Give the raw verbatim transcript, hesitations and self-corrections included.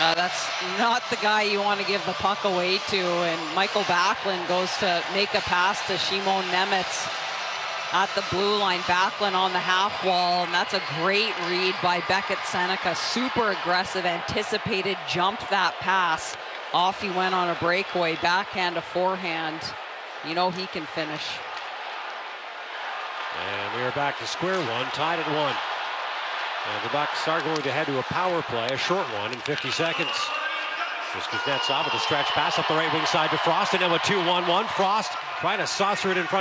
Uh, that's not the guy you want to give the puck away to, and Michael Backlund goes to make a pass to Shimon Nemetz at the blue line. Backlund on the half wall, and that's a great read by Beckett Seneca. Super aggressive, anticipated, jumped that pass. Off he went on a breakaway, backhand to forehand. You know he can finish. And we are back to square one, tied at one. And the Bucks are going to head to a power play, a short one in fifty seconds. Here's Kuznetsov with a stretch pass up the right wing side to Frost, and now a two one one. Frost trying to saucer it in front.